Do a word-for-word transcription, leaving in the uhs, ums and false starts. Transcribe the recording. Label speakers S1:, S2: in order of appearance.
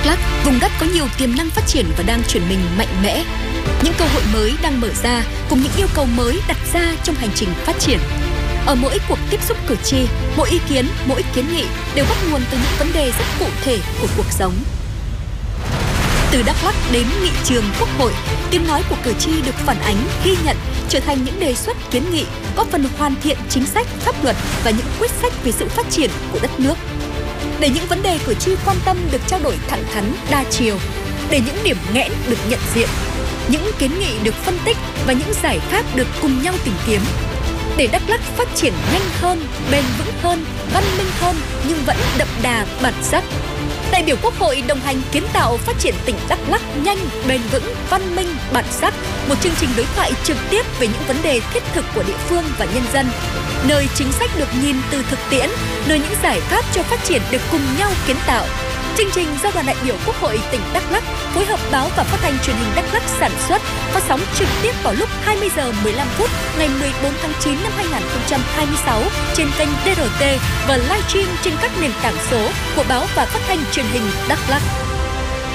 S1: Lắk, vùng đất có nhiều tiềm năng phát triển và đang chuyển mình mạnh mẽ. Những cơ hội mới đang mở ra cùng những yêu cầu mới đặt ra trong hành trình phát triển. Ở mỗi cuộc tiếp xúc cử tri, mỗi ý kiến, mỗi kiến nghị đều bắt nguồn từ những vấn đề rất cụ thể của cuộc sống. Từ Đắk Lắk đến nghị trường Quốc hội, tiếng nói của cử tri được phản ánh, ghi nhận, trở thành những đề xuất kiến nghị, góp phần hoàn thiện chính sách, pháp luật và những quyết sách về sự phát triển của đất nước. Để những vấn đề cử tri quan tâm được trao đổi thẳng thắn, đa chiều, để những điểm nghẽn được nhận diện, những kiến nghị được phân tích và những giải pháp được cùng nhau tìm kiếm. Để Đắk Lắk phát triển nhanh hơn, bền vững hơn, văn minh hơn nhưng vẫn đậm đà bản sắc. Đại biểu Quốc hội đồng hành kiến tạo phát triển tỉnh Đắk Lắk nhanh, bền vững, văn minh, bản sắc. Một chương trình đối thoại trực tiếp về những vấn đề thiết thực của địa phương và nhân dân, nơi chính sách được nhìn từ thực tiễn, nơi những giải pháp cho phát triển được cùng nhau kiến tạo. Chương trình do đoàn đại biểu Quốc hội tỉnh Đắk Lắk phối hợp báo và phát thanh truyền hình Đắk Lắk sản xuất, phát sóng trực tiếp vào lúc hai mươi giờ mười lăm phút ngày mười bốn tháng chín năm hai nghìn không trăm hai mươi sáu trên kênh đê rờ tê và livestream trên các nền tảng số của báo và phát thanh truyền hình Đắk Lắk.